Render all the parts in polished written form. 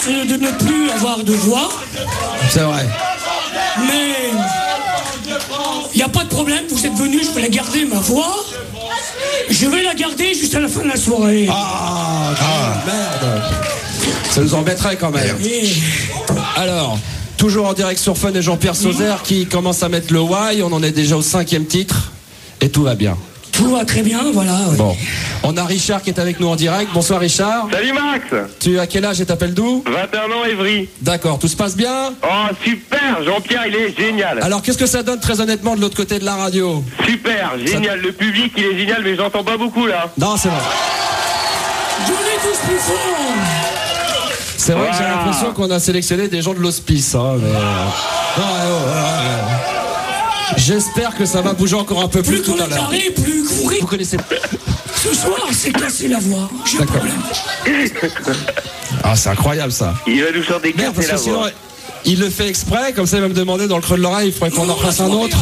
de ne plus avoir de voix. C'est vrai. Mais il n'y a pas de problème, vous êtes venus, je vais la garder, ma voix. Je vais la garder jusqu'à la fin de la soirée. Merde. Ça nous embêterait quand même. Alors, toujours en direct sur Fun et Jean-Pierre Sauzère qui commence à mettre le why. On en est déjà au 5e titre et tout va bien. Tout va très bien, voilà. Oui. Bon, on a Richard qui est avec nous en direct. Bonsoir Richard. Salut Max. Tu as quel âge et t'appelles d'où? 21 ans, Évry. D'accord, tout se passe bien? Oh super, Jean-Pierre il est génial. Alors qu'est-ce que ça donne très honnêtement de l'autre côté de la radio? Super, génial, le public il est génial mais j'entends pas beaucoup là. Non, c'est vrai. Je l'ai tous plus fort. C'est vrai que j'ai l'impression qu'on a sélectionné des gens de l'hospice. Hein, mais... J'espère que ça va bouger encore un peu plus tout à l'heure. Plus courir. Vous connaissez... Ce soir, c'est cassé la voix. J'ai un problème. Ah, c'est incroyable ça. Il va nous chanter Merde, parce casser que la voix. sinon, il le fait exprès, comme ça il va me demander dans le creux de l'oreille, il faudrait qu'on en fasse un autre.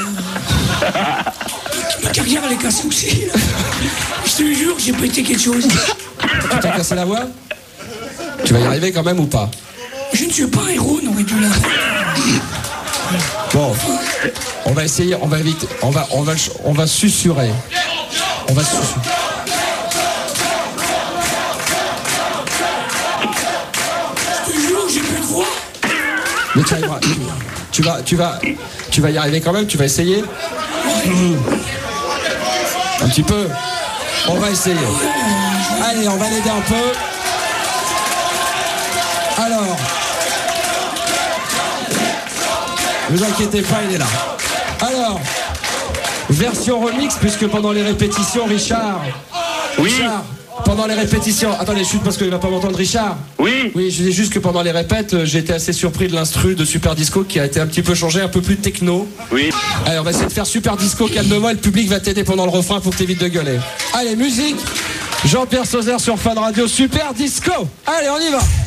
Ma carrière elle est cassée aussi. Je te jure, j'ai pété quelque chose. Tu t'as cassé la voix? Tu vas y arriver quand même ou pas? Je ne suis pas un héros, non, mais tu l'as. Bon, on va essayer, on va éviter, on va susurrer. On va susurrer. Je te jure, j'ai plus de voix. Mais tu arriveras. Tu vas y arriver quand même, tu vas essayer. Un petit peu. On va essayer. Allez, on va l'aider un peu. Alors. Ne vous inquiétez pas, il est là. Alors, version remix, puisque pendant les répétitions, Richard. Oui. Richard, pendant les répétitions. Attendez, chute parce qu'il va pas m'entendre, Richard. Oui. Oui, je dis juste que pendant les répètes, j'ai été assez surpris de l'instru de Super Disco qui a été un petit peu changé, un peu plus techno. Oui. Allez, on va essayer de faire Super Disco calmement et le public va t'aider pendant le refrain pour que t'évites de gueuler. Allez, musique. Jean-Pierre Sauzère sur Fun Radio, Super Disco. Allez, on y va.